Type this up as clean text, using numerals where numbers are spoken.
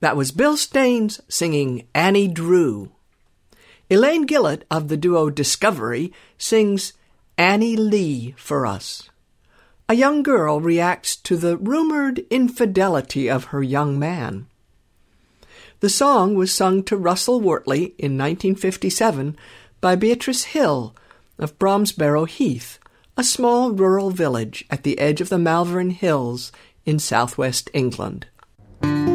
That was Bill Staines singing Annie Drew. Elaine Gillett of the duo Discovery sings Annie Lee for us. A young girl reacts to the rumored infidelity of her young man. The song was sung to Russell Wortley in 1957 by Beatrice Hill of Bromsbarrow Heath, a small rural village at the edge of the Malvern Hills in southwest England.